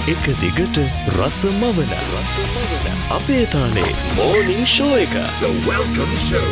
එක දිගට රසමවන අපේ තාලේ මෝර්නිං ෂෝ එක. The Welcome Show.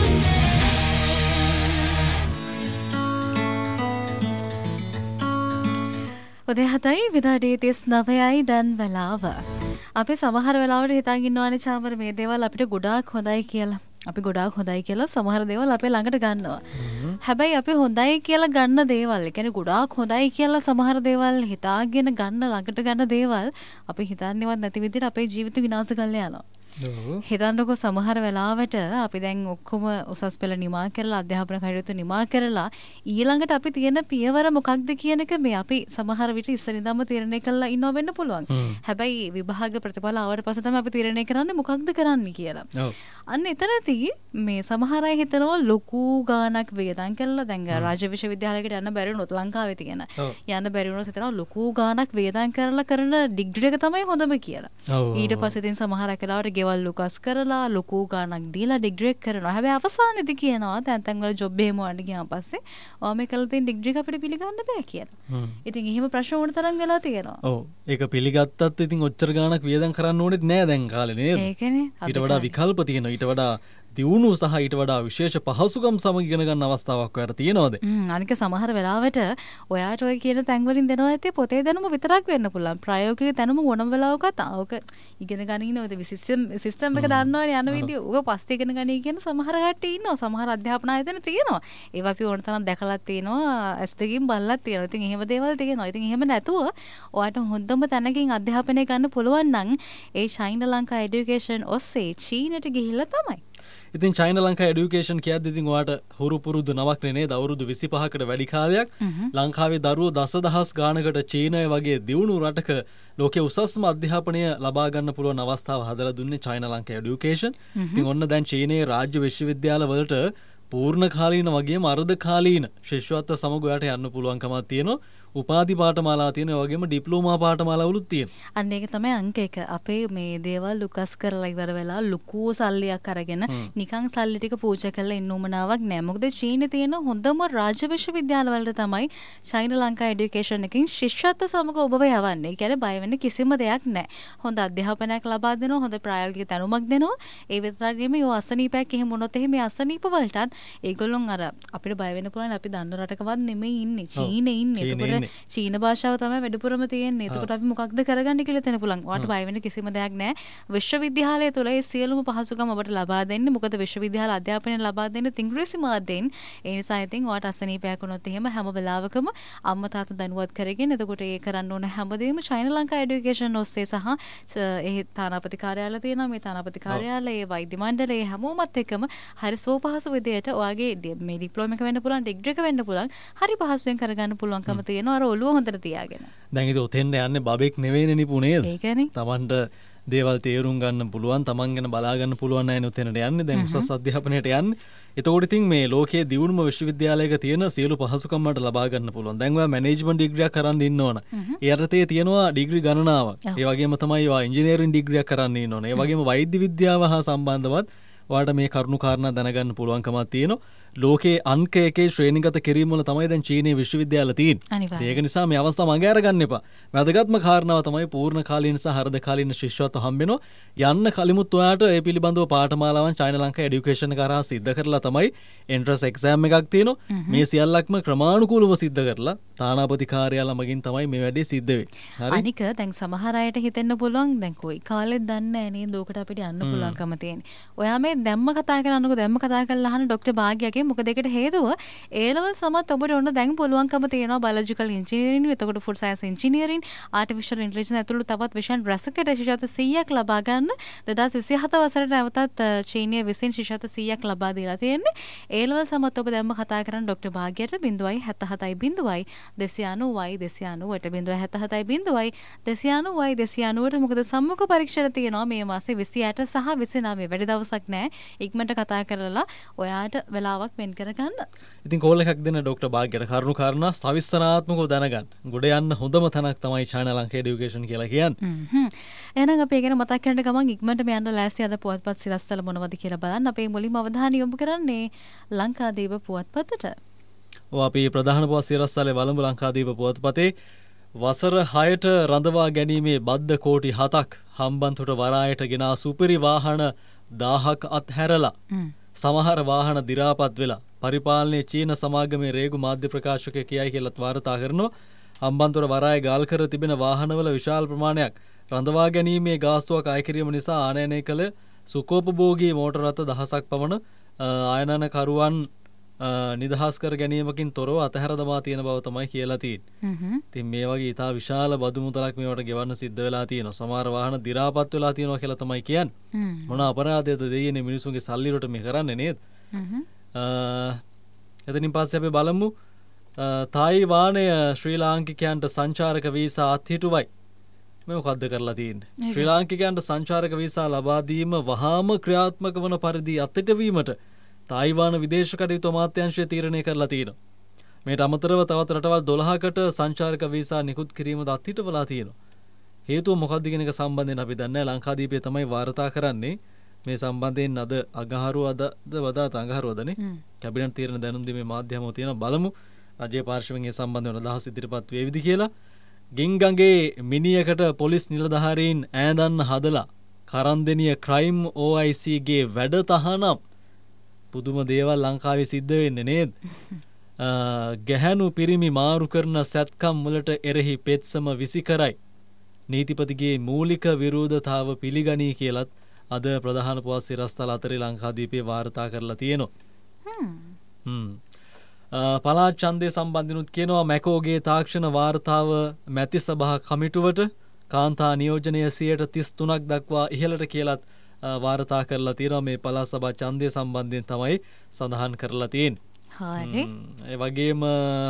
උදේ 7යි විනාඩි 39යි දැන් වෙලාව. අපි සමහර වෙලාවට හිතන් ඉන්නවානේ චාමර මේ දේවල් අපිට ගොඩාක් හොඳයි කියලා. අපි ගොඩාක් හොඳයි කියලා සමහර දේවල් අපේ ළඟට ගන්නවා. හැබැයි අපි හොඳයි කියලා ගන්න දේවල්, ඒ කියන්නේ ගොඩාක් හොඳයි කියලා සමහර දේවල් හිතාගෙන ගන්න ළඟට ගන්න දේවල් අපි හිතන්නේවත් නැති විදිහට අපේ ජීවිත විනාශ කරලා යනවා. හිතන්නකො සමහර වෙලාවට අපි දැන් ඔක්කොම උසස් පෙළ නිමා කරලා අධ්‍යාපන කටයුතු නිමා කරලා ඊළඟට අපි තියෙන පියවර මොකක්ද කියන එක මේ අපි සමහර විට ඉස්සරින්දම තීරණය කරලා ඉන්නව වෙන්න පුළුවන්. හැබැයි විභාග ප්‍රතිඵල ආවට පස්සේ තමයි අපි තීරණය කරන්නේ මොකක්ද කරන්න කියලා. අන්න එතනදී මේ සමහර අය හිතනවා ලොකු ගාණක් වේදම් කරලා දැන් රාජ්‍ය විශ්වවිද්‍යාලයකට යන්න බැරි වුණොත් ලංකාවේ තියෙන යන්න බැරි වුණොත් හිතනවා ලොකු ගාණක් වේදම් කරලා කරන ඩිග්‍රී එක තමයි හොඳම කියලා. ඊට පස්සේ ඉතින් සමහර අකලාවට ගෙවල් ලුකස් කරලා ලොකු ගාණක් දීලා ඩිග්‍රී එක කරනවා. හැබැයි අවසානයේදී කියනවා තැන් තැන් වල ජොබ් එහෙම වන්න ගියාන් පස්සේ ඔයා මේ කරලා තියෙන ඩිග්‍රී එක අපිට පිළිගන්න බෑ කියලා. ඉතින් එහෙම ප්‍රශ්න ඕන තරම් වෙලා තියෙනවා. ඔව්. ඒක පිළිගත්තත් ඉතින් ඔච්චර ගාණක් වියදම් කරන්න ඕනෙත් නෑ දැන් කාලේ නේද? ඒකනේ. ඊට වඩා විකල්ප තියෙනවා. ඊට වඩා දියුණු සහ ඊට වඩා විශේෂ පහසුකම් සමග ඉගෙන ගන්න අවස්ථාවක් ඔයාලට තියෙනවද? අනික සමහර වෙලාවට ඔයාට ඔය කියන තැන් වලින් දෙනවා ඇත්තේ පොතේ දැනුම විතරක් වෙන්න පුළුවන්. ප්‍රායෝගික දැනුම මොනම වෙලාවකත් ඕක ඉගෙන ගනින්න ඔය සිස්ටම් එක දන්නවනේ යන විදිය. ඕක පස්සේ ඉගෙන ගනී කියන සමහර කට්ටිය ඉන්නවා. සමහර අධ්‍යාපන ආයතන තියෙනවා. ඒවා අපි ඕන තරම් දැකලා තියෙනවා. ඇස් දෙකින් බලලා තියෙනවා. ඉතින් එහෙම දේවල් තියෙනවා. ඉතින් එහෙම නැතුව ඔයාට හොඳම තැනකින් අධ්‍යාපනය ගන්න පුළුවන් නම් ඒ ශයින ලංකා එඩියුකේෂන් ඔස්සේ චීනට ගිහිල්ලා තමයි. ඉතින් චයිනා ලංකා එඩියුකේෂන් කියද්දි ඉතින් ඔයාට හුරු පුරුදු නමක් නේද? අවුරුදු 25කට වැඩි කාලයක් ලංකාවේ දරුවෝ දසදහස් ගානකට චීනය වගේ දියුණු රටක ලෝකයේ උසස්ම අධ්‍යාපනය ලබා ගන්න පුළුවන් අවස්ථාව හදලා දුන්නේ චයිනා ලංකා එඩියුකේෂන්. ඉතින් ඔන්න දැන් චීනයේ රාජ්‍ය විශ්වවිද්‍යාල වලට පූර්ණ කාලීන වගේම අර්ධ කාලීන ශිෂ්‍යත්ව සමග ඔයාට යන්න පුළුවන්කමක් තියෙනවා. උපාධි පාඨමාලා තියෙන වගේම ඩිප්ලෝමා පාඨමාලාවලුත් තියෙනවා. අන්න ඒක තමයි අංක 1. අපේ මේ දේවල් ලුකස් කරලා ඉවර වෙලා ලොකු සල්ලියක් අරගෙන නිකන් සල්ලි ටික පූජා කරලා ඉන්න උමනාවක් නෑ. මොකද චීනයේ තියෙන හොඳම රාජ්‍ය විශ්වවිද්‍යාල වලට තමයි චයිනා ලංකා එඩියුකේෂන් එකකින් ශිෂ්‍යත්ව සමග ඔබව යවන්නේ. ඒ කියන්නේ බය වෙන්න කිසිම දෙයක් නෑ. හොඳ අධ්‍යාපනයක් ලබා දෙනවා, හොඳ ප්‍රායෝගික දැනුමක් දෙනවා. ඒ විතරක් නෙමෙයි ඔය අසනීපයක් එහෙම වුණොත් එහෙම මේ අසනීප වලටත් ඒගොල්ලොන් අර අපිට බය වෙන්න පුළුවන් අපි දන්න රටකවත් නෙමෙයි ඉන්නේ. චීනේ ඉන්නේ. චීන භාෂාව තමයි වැඩිපුරම තියෙන්නේ. එතකොට අපි මොකක්ද කරගන්නේ කියලා තේරෙන්න පුළුවන්. ඔයාට බය වෙන්න කිසිම දෙයක් නැහැ. විශ්වවිද්‍යාලය තුළ ඒ සියලුම පහසුකම් ඔබට ලබා දෙන්නේ. මොකද විශ්වවිද්‍යාල අධ්‍යාපනය ලබා දෙන්නේ ඉංග්‍රීසි මාධ්‍යයෙන්. ඒ නිසා ඉතින් ඔයාට අසනීපයක් වුණොත් එහෙම හැම වෙලාවකම අම්මා තාත්තා දැනුවත් කරගෙන එතකොට ඒ කරන්න ඕන හැමදේම චයිනා ලංකා එඩියුකේෂන් ඔස්සේ සහ ඒ තානාපති කාර්යාලය තියෙනවා. මේ තානාපති කාර්යාලය, ඒ වෛද්‍ය මණ්ඩලය හැමෝමත් එක්කම හරි සෝපහසු විදියට ඔයාගේ මේ ඩිප්ලෝමා එක වෙන්න පුළුවන්, ඩිග්‍රී එක වෙන්න පුළුවන්. හරි පහසුවෙන් කරගන්න පුළුවන්කම තියෙනවා. අර ඔළුව හොඳට තියාගෙන. දැන් ඉතින් ඔතෙන්ට යන්නේ බබෙක් නෙවෙයිනේ නිපු නේද? ඒකනේ. තමන්ට දේවල් තේරුම් ගන්න පුළුවන්, තමන් ගැන බලා ගන්න පුළුවන් අයනේ ඔතෙන්ට යන්නේ. දැන් උසස් අධ්‍යාපනයට යන්නේ. එතකොට ඉතින් මේ ලෝකයේ දියුණුම විශ්වවිද්‍යාලයක තියෙන සියලු පහසුකම් වලට ලබා ගන්න පුළුවන්. දැන් ඔයා මැනේජ්මන්ට් ඩිග්‍රියක් කරන්න ඉන්න ඕන. ඒ යටතේ තියෙනවා ඩිග්‍රී ගණනාවක්. ඒ වගේම තමයි ඔයා ඉංජිනේරින් ඩිග්‍රියක් කරන්න ඉන්න ඕන. ඒ වගේම වෛද්‍ය විද්‍යාව හා සම්බන්ධවත් ඔයාට මේ කරුණු කාරණා දැනගන්න පුළුවන්කමක් තියෙනවා. ලෝකයේ අංක 1 ශ්‍රේණිගත කිරීම වල තමයි දැන් චීනයේ විශ්වවිද්‍යාල තියෙන්නේ. ඒක නිසා මේ අවස්ථාව මග අරගන්න එපා. වැදගත්ම කාරණාව තමයි පූර්ණ කාලීන සහ අර්ධ කාලීන ශිෂ්‍යත්ව හම්බෙනවා. යන්න කලිමුත් ඔයාට ඒ පිළිබඳව පාඨමාලාවන් චයිනා ලංකා එඩියුකේෂන් කරා සිද්ධ කරලා තමයි එන්ට්‍රන්ස් එක්සෑම් එකක් තියෙනවා. මේ සියල්ලක්ම ක්‍රමානුකූලව සිද්ධ කරලා තානාපති කාර්යාල මගින් තමයි මේ වැඩේ සිද්ධ වෙන්නේ. හරි. අනික දැන් සමහර අයට හිතෙන්න පුළුවන් දැන් කොයි කාලෙත් දන්නේ නැහැ නේද ඕකට අපිට යන්න පුළුවන්කම තියෙන්නේ. ඔයා මේ දැම්ම කතා කරනකො දැම්ම කතා කරලා අහන ડોක්ටර් භාග්‍යගේ මොකද ඒකට හේතුව ඒ ලෙවල් සමත් ඔබට ඔන්න දැන් පුළුවන්කම තියෙනවා බයොලොජිකල් ඉන්ජිනියරින්, එතකොට food science engineering, artificial intelligence ඇතුළු තවත් විෂයන් රැසකට ශිෂ්‍යත්ව 100ක් ලබා ගන්න 2027 වසරට නැවතත් චීනයේ විසින් ශිෂ්‍යත්ව 100ක් ලබා දීලා තියෙන්නේ. ඒ ලෙවල් සමත් ඔබ දැම්ම කතා කරන ડોක්ටර් භාග්‍යයට 0.77 290ට මොකද සම්මුඛ පරීක්ෂණ තියෙනවා මේ මාසේ 28 සහ 29 වැඩි දවසක් නැහැ. ඉක්මනට කතා කරලා ඔයාට වෙලාවක් වෙන් කරගන්න. ඉතින් කෝල් එකක් දෙන්න ડોක්ටර් භාග්‍යයට කරුණු කාරණා සවිස්තරාත්මකව දැනගන්න. ගොඩ යන්න හොඳම තැනක් තමයි චයිනා ලංකා එඩියුකේෂන් කියලා කියන්නේ. එහෙනම් අපි ගැන මතක් කරන ගමන් ඉක්මනට මේ යන්න ලෑස්ති අද පුවත්පත් සිරස්තල මොනවද කියලා බලන්න. අපේ මුලින්ම අවධානය යොමු කරන්නේ ලංකාදීප පුවත්පතට. අපි ප්‍රධාන පුවත් සිරස්තලේ වළඹ ලංකාදීප පුවත්පතේ වසර 6ට රඳවා ගැනීමේ බද්ධ කෝටි 7ක් හම්බන්තොට වරායට ගෙනා සුපිරි වාහන 1000ක් අත්හැරලා සමහර වාහන දි รา පත් වෙලා පරිපාලනයේ චීන සමාගමේ රේගු මාධ්‍ය ප්‍රකාශකයෙක් කියයි කියලාත් වාර්තා කරනවා. හම්බන්තොට වරායේ ගාල් කර තිබෙන වාහනවල විශාල ප්‍රමාණයක් රඳවා ගැනීමේ ගාස්තුවක් අය කිරීම නිසා ආනයනය කළ සුකෝපභෝගී මෝටර රථ දහසක් පමණ ආයනනකරුවන් නිදහස් කර ගැනීමකින් තොරව අතහැර දමා තියෙන බව තමයි කියලා තියෙන්නේ. ඉතින් මේ වගේ ඉතා විශාල බදු මුදලක් මේවට ගෙවන්න සිද්ධ වෙලා තියෙනවා. සමහර වාහන දි รา පත් වෙලා තියෙනවා කියලා තමයි කියන්නේ. මොන අපරාධයක්ද දෙයියනේ මිනිසුන්ගේ සල්ලි වලට මේ කරන්නේ නේද? එතනින් පස්සේ අපි බලමු තායිවානය ශ්‍රී ලාංකිකයන්ට සංචාරක වීසා අත්හිටුවයි. මේ මොකද්ද කරලා තියෙන්නේ? ශ්‍රී ලාංකිකයන්ට සංචාරක වීසා ලබා දීම වහාම ක්‍රියාත්මක වන පරිදි අත්හිටවීමට තායිවාන විදේශ කටයුතු අමාත්‍යාංශය තීරණය කරලා තියෙනවා. මේට අමතරව තවත් රටවල් 12කට සංචාරක වීසා නිකුත් කිරීමද අත්හිටවලා තියෙනවා. හේතුව මොකක්ද කියන එක සම්බන්ධයෙන් අපි දන්නේ නැහැ. ලංකාදීපේ තමයි වාර්තා කරන්නේ. මේ සම්බන්ධයෙන් අද අඟහරුවද වදාත අඟහරුවදනේ කැබිනට් තීරණ දැනුම් දීමේ මාධ්‍යමෝ තියෙන බලමු. රජයේ පාර්ශවයෙන් මේ සම්බන්ධව අදහස් ඉදිරිපත් වේවිද කියලා. ගින්ගඟේ මිනියකට පොලිස් නිලධාරීන් ඈඳන්න හදලා කරන්දෙනිය ක්‍රයිම් OIC ගේ වැඩ තහනම් පුදුම දේවල් ලංකාවේ සිද්ධ වෙන්නේ නේද? ගැහැණු පිරිමි මාරු කරන සැත්කම් වලට එරෙහි පෙත්සම විසි කරයි. නීතිපතිගේ මූලික විරෝධතාව පිළිගනී කියලත් අද ප්‍රධාන පුවත් සිරස්තල අතරේ ලංකාදීපේ වාර්තා කරලා තියෙනවා. පළාත් ඡන්දය සම්බන්ධනුත් කියනවා මැකෝගේ තාක්ෂණ වාර්තාව මැති සභා කමිටුවට කාන්තා නියෝජනය 33% දක්වා ඉහළට කියලත් වාර්තා කරලා තියෙනවා. මේ පළාත් සභා ඡන්දය සම්බන්ධයෙන් තමයි සඳහන් කරලා තියෙන්නේ. හරි. ඒ වගේම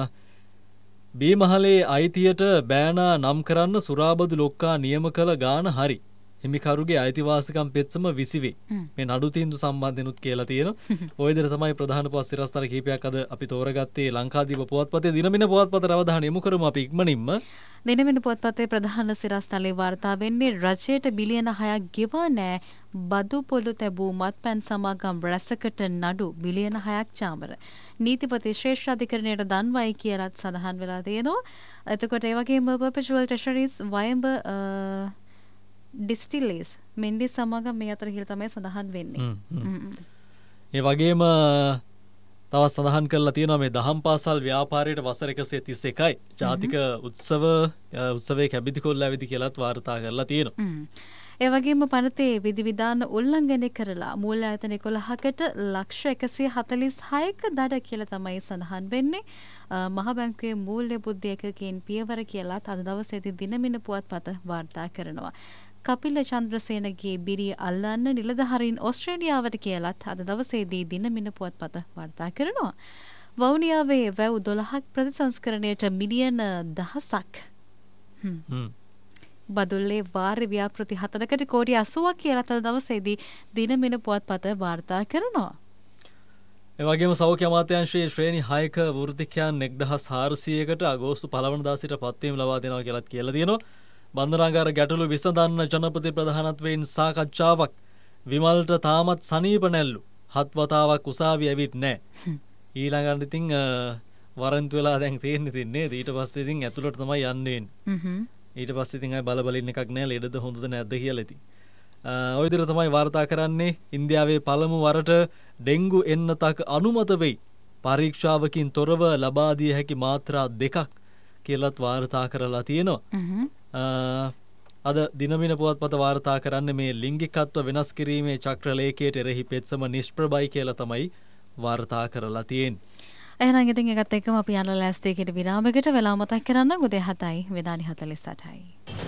බීමහලේ අයිතියට බෑනා නම් කරන්න සුරාබදු ලොක්කා නියම කළ ගාන හරි. හිමිකරුගේ අයිතිවාසිකම් පෙත්සම 20 වේ. මේ නඩු තීන්දුව සම්බන්ධෙනුත් කියලා තියෙනවා. ওই විදිහට තමයි ප්‍රධාන පුවත් සිරස්තල කීපයක් අද අපි තෝරගත්තේ ලංකාදීප පුවත්පතේ දිනමින පුවත්පතට අවධානය යොමු කරමු අපි ඉක්මනින්ම. දිනමින පුවත්පතේ ප්‍රධාන සිරස්තලේ වාර්තා වෙන්නේ රජයට බිලියන 6ක් ගෙවා නැහැ. බදු පොළු තැබූ මත්පැන් සමාගම් රැසකට නඩු බිලියන 6ක් චාමර. නීතිපති ශ්‍රේෂ්ඨ අධිකරණයට දන්වයි කියලාත් සඳහන් වෙලා තියෙනවා. එතකොට ඒ වගේම perpetual treasuries වයඹ ඩිස්ටිලේස් මෙන්ඩි සමාගම් මේ අතර කියලා තමයි සඳහන් වෙන්නේ. ඒ වගේම තවත් සඳහන් කරලා තියෙනවා මේ දහම් පාසල් ව්‍යාපාරයට වසර 131යි ජාතික උත්සවයේ කැබිදි කොල්ල ඇවිදි කියලාත් වාර්තා කරලා තියෙනවා. ඒ වගේම පනතේ විධිවිධාන උල්ලංඝනය කරලා මූල්‍ය ආයතන 11කට ලක්ෂ 146ක දඩ කියලා තමයි සඳහන් වෙන්නේ. මහ බැංකුවේ මූල්‍ය බුද්ධි ඒකකයෙන් පියවර කියලාත් අද දවසේදී දිනමින පුවත්පත වාර්තා කරනවා. කපිල චන්ද්‍රසේනගේ බිරිය අල්ලන්න නිලධාරීන් ඕස්ට්‍රේලියාවට කියලත් අද දවසේදී දිනමින පුවත්පත වාර්තා කරනවා. වවුනියාවේ වැව් 12ක් ප්‍රතිසංස්කරණයට මිලියන 10ක්. බදුල්ලේ වාර්ය ව්‍යාපෘති 4කට කෝටි 80ක් කියලා අද දවසේදී දිනමින පුවත්පත වාර්තා කරනවා. ඒ වගේම සෞඛ්‍ය අමාත්‍යාංශයේ ශ්‍රේණි 6ක වෘත්තිකයන් 1400කට අගෝස්තු 1 වෙනිදා සිට පත්වීම ලබා දෙනවා කියලාත් කියලා තියෙනවා. බන්ධනාගාර ගැටලු විසඳන්න ජනපති ප්‍රධානත්වයෙන් සාකච්ඡාවක්. විමල්ට තාමත් සනීප නැල්ලු. 7 වතාවක් උසාවි ඇවිත් නැහැ. ඊළඟට ඉතින් වරන්තු වෙලා දැන් තියෙන්නේ නේද? ඊට පස්සේ ඉතින් ඇතුළට තමයි යන්නේ. ඊට පස්සේ ඉතින් අය බලබලින් එකක් නැහැ. ලෙඩද හොඳද නැද්ද කියලා ඉතින්. ඔය විදිහට තමයි වාර්තා කරන්නේ. ඉන්දියාවේ පළමු වරට ඩෙන්ගු එන්නතක අනුමත වෙයි. පරීක්ෂාවකින් තොරව ලබා දිය හැකි මාත්‍රා 2ක් කියලාත් වාර්තා කරලා තියෙනවා. අද දිනමින පුවත්පත වාර්තා කරන්නේ මේ ලිංගිකත්ව වෙනස් කිරීමේ චක්‍රලේඛයට එරෙහි පෙත්සම නිෂ්ප්‍රභයි කියලා තමයි වාර්තා කරලා තියෙන්නේ. එහෙනම් ඉතින් ඒකත් එක්කම අපි යන ලෑස්තියකට විරාමයකට වෙලා මතක් කරන්න උදේ 7යි විනාඩි 48යි.